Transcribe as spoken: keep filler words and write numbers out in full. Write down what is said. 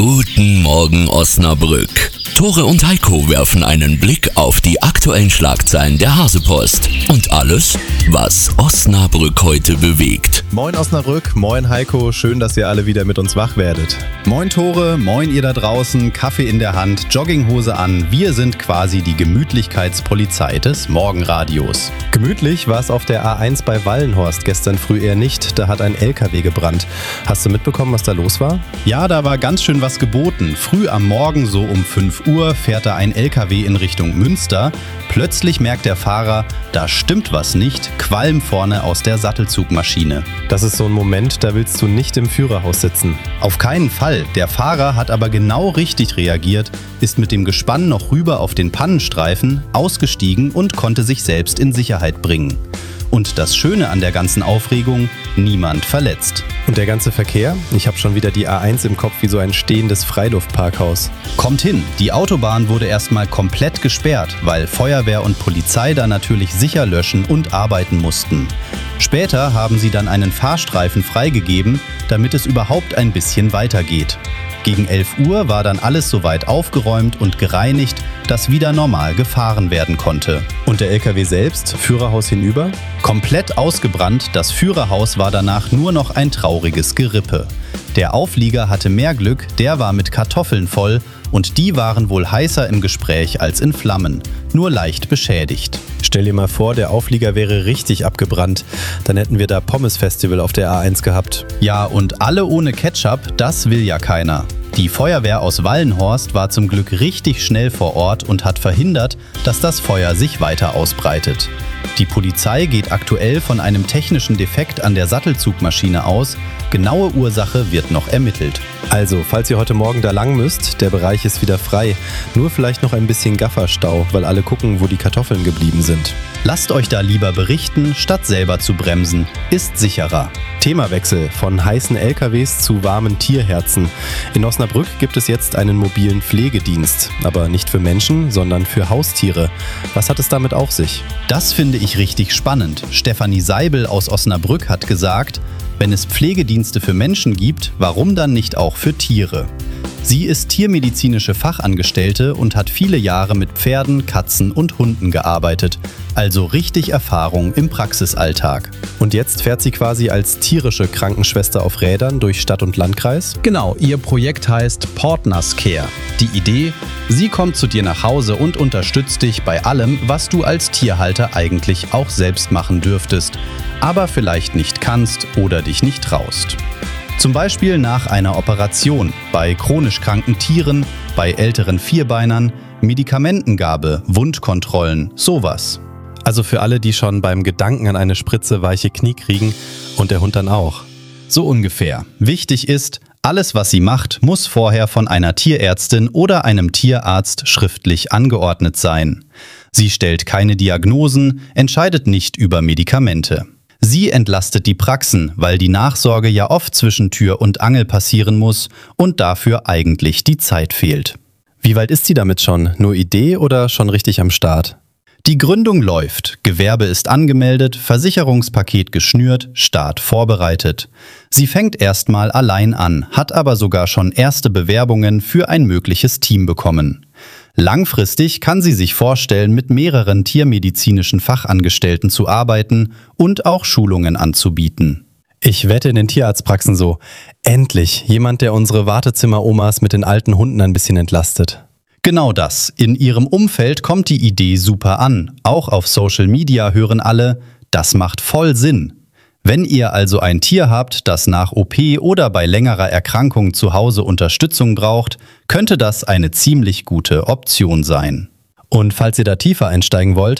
Guten Morgen Osnabrück. Tore und Heiko werfen einen Blick auf die aktuellen Schlagzeilen der Hasepost und alles, was Osnabrück heute bewegt. Moin Osnabrück, moin Heiko, schön, dass ihr alle wieder mit uns wach werdet. Moin Tore, moin ihr da draußen, Kaffee in der Hand, Jogginghose an. Wir sind quasi die Gemütlichkeitspolizei des Morgenradios. Gemütlich war es auf der A eins bei Wallenhorst gestern früh eher nicht, da hat ein L K W gebrannt. Hast du mitbekommen, was da los war? Ja, da war ganz schön was geboten. Früh am Morgen, so um fünf Uhr, fährt da ein L K W in Richtung Münster. Plötzlich merkt der Fahrer, da stimmt was nicht, Qualm vorne aus der Sattelzugmaschine. Das ist so ein Moment, da willst du nicht im Führerhaus sitzen. Auf keinen Fall. Der Fahrer hat aber genau richtig reagiert, ist mit dem Gespann noch rüber auf den Pannenstreifen, ausgestiegen und konnte sich selbst in Sicherheit bringen. Und das Schöne an der ganzen Aufregung, niemand verletzt. Und der ganze Verkehr? Ich habe schon wieder die A eins im Kopf wie so ein stehendes Freiluftparkhaus. Kommt hin, die Autobahn wurde erstmal komplett gesperrt, weil Feuerwehr und Polizei da natürlich sicher löschen und arbeiten mussten. Später haben sie dann einen Fahrstreifen freigegeben, damit es überhaupt ein bisschen weitergeht. Gegen elf Uhr war dann alles soweit aufgeräumt und gereinigt, dass wieder normal gefahren werden konnte. Und der L K W selbst, Führerhaus hinüber? Komplett ausgebrannt, das Führerhaus war danach nur noch ein trauriges Gerippe. Der Auflieger hatte mehr Glück, der war mit Kartoffeln voll und die waren wohl heißer im Gespräch als in Flammen, nur leicht beschädigt. Stell dir mal vor, der Auflieger wäre richtig abgebrannt. Dann hätten wir da Pommes-Festival auf der A eins gehabt. Ja, und alle ohne Ketchup, das will ja keiner. Die Feuerwehr aus Wallenhorst war zum Glück richtig schnell vor Ort und hat verhindert, dass das Feuer sich weiter ausbreitet. Die Polizei geht aktuell von einem technischen Defekt an der Sattelzugmaschine aus. Genaue Ursache wird noch ermittelt. Also, falls ihr heute Morgen da lang müsst, der Bereich ist wieder frei. Nur vielleicht noch ein bisschen Gafferstau, weil alle gucken, wo die Kartoffeln geblieben sind. Lasst euch da lieber berichten, statt selber zu bremsen. Ist sicherer. Themawechsel von heißen L K Ws zu warmen Tierherzen. In Osnabrück gibt es jetzt einen mobilen Pflegedienst. Aber nicht für Menschen, sondern für Haustiere. Was hat es damit auf sich? Das finde ich richtig spannend. Stefanie Seibel aus Osnabrück hat gesagt, wenn es Pflegedienste für Menschen gibt, warum dann nicht auch für Tiere? Sie ist tiermedizinische Fachangestellte und hat viele Jahre mit Pferden, Katzen und Hunden gearbeitet. Also richtig Erfahrung im Praxisalltag. Und jetzt fährt sie quasi als tierische Krankenschwester auf Rädern durch Stadt und Landkreis? Genau, ihr Projekt heißt Partners Care. Die Idee, sie kommt zu dir nach Hause und unterstützt dich bei allem, was du als Tierhalter eigentlich auch selbst machen dürftest, aber vielleicht nicht kannst oder dich nicht traust. Zum Beispiel nach einer Operation, bei chronisch kranken Tieren, bei älteren Vierbeinern, Medikamentengabe, Wundkontrollen, sowas. Also für alle, die schon beim Gedanken an eine Spritze weiche Knie kriegen und der Hund dann auch. So ungefähr. Wichtig ist, alles was sie macht, muss vorher von einer Tierärztin oder einem Tierarzt schriftlich angeordnet sein. Sie stellt keine Diagnosen, entscheidet nicht über Medikamente. Sie entlastet die Praxen, weil die Nachsorge ja oft zwischen Tür und Angel passieren muss und dafür eigentlich die Zeit fehlt. Wie weit ist sie damit schon? Nur Idee oder schon richtig am Start? Die Gründung läuft, Gewerbe ist angemeldet, Versicherungspaket geschnürt, Start vorbereitet. Sie fängt erstmal allein an, hat aber sogar schon erste Bewerbungen für ein mögliches Team bekommen. Langfristig kann sie sich vorstellen, mit mehreren tiermedizinischen Fachangestellten zu arbeiten und auch Schulungen anzubieten. Ich wette in den Tierarztpraxen so, endlich jemand, der unsere Wartezimmer-Omas mit den alten Hunden ein bisschen entlastet. Genau das. In ihrem Umfeld kommt die Idee super an. Auch auf Social Media hören alle, das macht voll Sinn. Wenn ihr also ein Tier habt, das nach O P oder bei längerer Erkrankung zu Hause Unterstützung braucht, könnte das eine ziemlich gute Option sein. Und falls ihr da tiefer einsteigen wollt,